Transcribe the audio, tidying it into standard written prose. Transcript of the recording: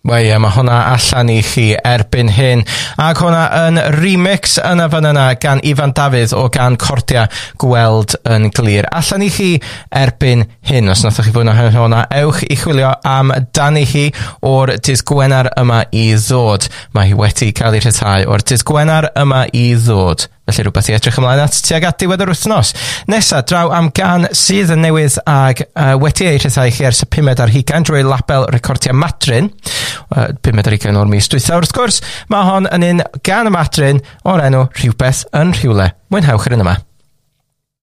Wel ie, mae hwnna allan I chi erbyn hyn. Ac hwnna yn remix yna fan yna gan Ifan Dafydd o gan Cordia Gweld yn Glir. Allan I chi erbyn hyn. Os nathoch chi fwy na hwnna, ewch I chwilio am danu hi o'r dydd Gwener yma I ddod. Mae hi wedi cael ei rhyddhau o'r dydd Gwener yma I ddod. Felly rhywbeth I edrych ymlaen at tuag at diwedd yr wythnos. Nesa, draw am gan sydd yn newydd ag wedi ei rhyddhau chi ers y 5 ar 20 drwy label Recordia Madryn. 5 ar 20 o'r mis dwytha. Wrth gwrs, mae hon yn un gan y Madryn o'r enw Rhywbeth yn Rhywle. Mwynhewch yr un yma.